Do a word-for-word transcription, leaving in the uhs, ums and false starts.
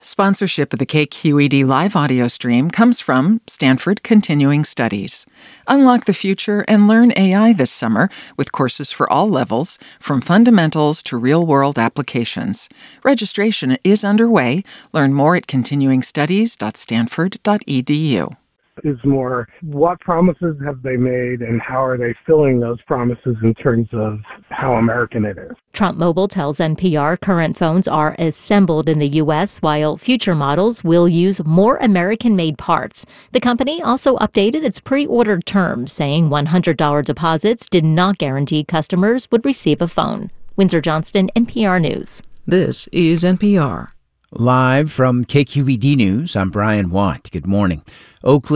Sponsorship of the K Q E D live audio stream comes from Stanford Continuing Studies. Unlock the future and learn A I this summer with courses for all levels, from fundamentals to real-world applications. Registration is underway. Learn more at continuing studies dot stanford dot e d u. Is more what promises have they made and how are they filling those promises in terms of how American it is. Trump Mobile tells N P R current phones are assembled in the U S while future models will use more American-made parts. The company also updated its pre-ordered terms, saying one hundred dollars deposits did not guarantee customers would receive a phone. Windsor Johnston, N P R News. This is N P R. Live from K Q E D News, I'm Brian Watt. Good morning. Oakland